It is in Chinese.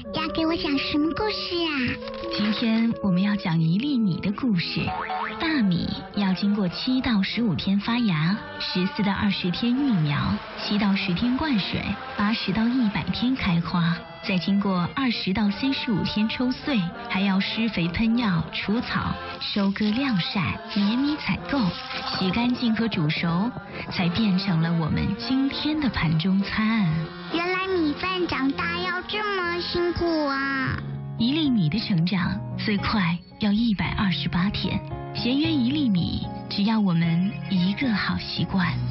要给我讲什么故事啊？ 今天我们要讲1粒米的故事。大米要经过7到15天发芽，14到20天育苗，7到10天灌水，80到100天开花，再经过20到35天抽穗，还要施肥喷药、除草、收割晾晒、碾米采购、洗干净和煮熟，才变成了我们今天的盘中餐。 原来米饭长大要这么辛苦啊 ！1粒米的成长最快要128天，咸约1粒米，只要我们一个好习惯。